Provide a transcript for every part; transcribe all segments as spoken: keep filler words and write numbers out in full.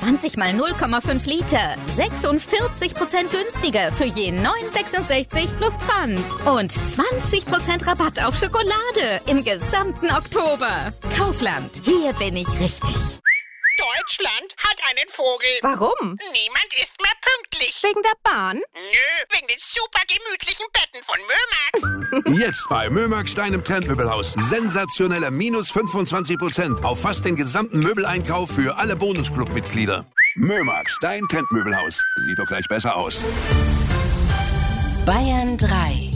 zwanzig mal null Komma fünf Liter. sechsundvierzig Prozent günstiger für je neun Euro sechsundsechzig plus Pfand. Und zwanzig Prozent Rabatt auf Schokolade im gesamten Oktober. Kaufland, hier bin ich richtig. Deutschland hat einen Vogel. Warum? Niemand ist mehr pünktlich. Wegen der Bahn? Nö, wegen den super gemütlichen Betten von Mömax. Jetzt bei Mömax, deinem Trendmöbelhaus. Sensationelle minus fünfundzwanzig Prozent auf fast den gesamten Möbeleinkauf für alle Bonusclub-Mitglieder. Mömax, dein Trendmöbelhaus. Sieht doch gleich besser aus. Bayern drei.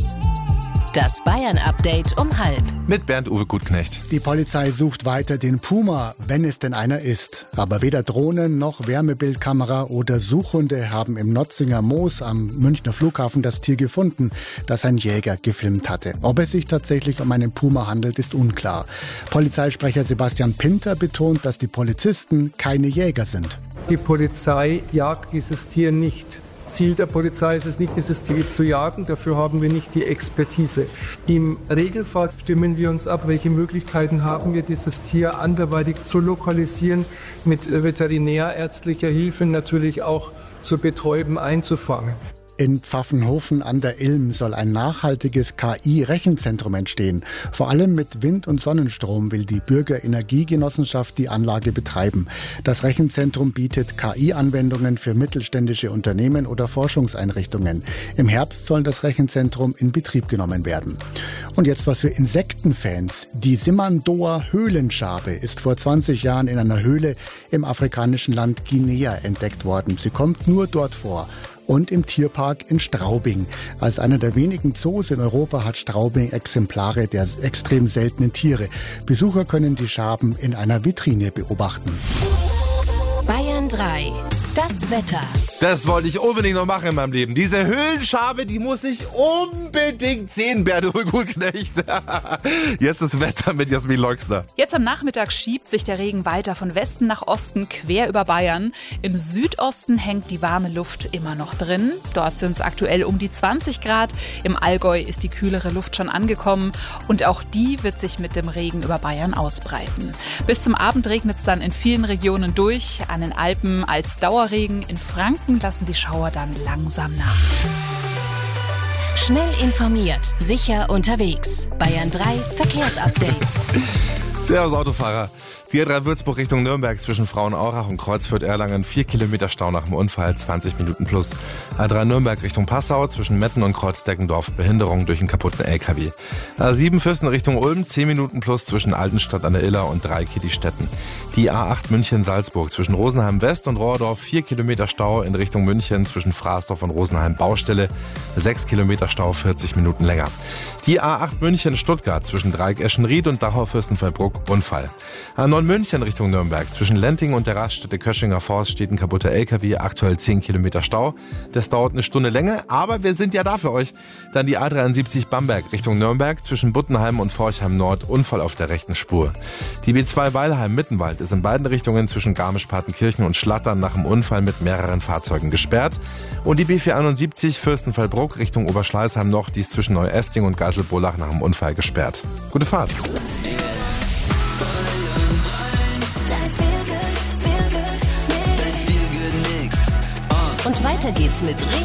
Das Bayern-Update um halb. Mit Bernd-Uwe Gutknecht. Die Polizei sucht weiter den Puma, wenn es denn einer ist. Aber weder Drohnen noch Wärmebildkamera oder Suchhunde haben im Notzinger Moos am Münchner Flughafen das Tier gefunden, das ein Jäger gefilmt hatte. Ob es sich tatsächlich um einen Puma handelt, ist unklar. Polizeisprecher Sebastian Pinter betont, dass die Polizisten keine Jäger sind. Die Polizei jagt dieses Tier nicht. Ziel der Polizei ist es nicht, dieses Tier zu jagen. Dafür haben wir nicht die Expertise. Im Regelfall stimmen wir uns ab, welche Möglichkeiten haben wir, dieses Tier anderweitig zu lokalisieren, mit veterinärärztlicher Hilfe natürlich auch zu betäuben, einzufangen. In Pfaffenhofen an der Ilm soll ein nachhaltiges K I-Rechenzentrum entstehen. Vor allem mit Wind- und Sonnenstrom will die Bürgerenergiegenossenschaft die Anlage betreiben. Das Rechenzentrum bietet K I-Anwendungen für mittelständische Unternehmen oder Forschungseinrichtungen. Im Herbst soll das Rechenzentrum in Betrieb genommen werden. Und jetzt was für Insektenfans. Die Simandua-Höhlenschabe ist vor zwanzig Jahren in einer Höhle im afrikanischen Land Guinea entdeckt worden. Sie kommt nur dort vor. Und im Tierpark in Straubing. Als einer der wenigen Zoos in Europa hat Straubing Exemplare der extrem seltenen Tiere. Besucher können die Schaben in einer Vitrine beobachten. Bayern drei. Das Wetter. Das wollte ich unbedingt noch machen in meinem Leben. Diese Höhlenschabe, die muss ich unbedingt sehen, Bernd-Uwe Gutknecht. Jetzt das Wetter mit Jasmin Leuxner. Jetzt am Nachmittag schiebt sich der Regen weiter von Westen nach Osten quer über Bayern. Im Südosten hängt die warme Luft immer noch drin. Dort sind es aktuell um die zwanzig Grad. Im Allgäu ist die kühlere Luft schon angekommen. Und auch die wird sich mit dem Regen über Bayern ausbreiten. Bis zum Abend regnet es dann in vielen Regionen durch. An den Alpen als Dauerregen. In Franken lassen die Schauer dann langsam nach. Schnell informiert, sicher unterwegs. Bayern drei Verkehrsupdate. Servus Autofahrer. Die A drei Würzburg Richtung Nürnberg zwischen Frauenaurach und Kreuzfürth-Erlangen. vier Kilometer Stau nach dem Unfall, zwanzig Minuten plus. A drei Nürnberg Richtung Passau zwischen Metten und Kreuzdeggendorf. Behinderung durch einen kaputten L K W. A sieben Fürsten Richtung Ulm, zehn Minuten plus zwischen Altenstadt an der Iller und Dreikirchstetten. Die A acht München-Salzburg zwischen Rosenheim West und Rohrdorf. vier Kilometer Stau in Richtung München zwischen Fraßdorf und Rosenheim Baustelle. sechs Kilometer Stau, vierzig Minuten länger. Die A acht München-Stuttgart zwischen Dreieck-Eschenried und Dachau-Fürstenfeldbruck. Unfall. A neun München Richtung Nürnberg. Zwischen Lenting und der Raststätte Köschinger Forst steht ein kaputter L K W, aktuell zehn Kilometer Stau. Das dauert eine Stunde länger, aber wir sind ja da für euch. Dann die A dreiundsiebzig Bamberg Richtung Nürnberg. Zwischen Buttenheim und Forchheim Nord, Unfall auf der rechten Spur. Die B zwei Weilheim-Mittenwald ist in beiden Richtungen zwischen Garmisch-Partenkirchen und Schlattern nach dem Unfall mit mehreren Fahrzeugen gesperrt. Und die B vierhunderteinundsiebzig Fürstenfeldbruck Richtung Oberschleißheim noch, die ist zwischen Neuesting und Geiselbolach nach dem Unfall gesperrt. Gute Fahrt. Und weiter geht's mit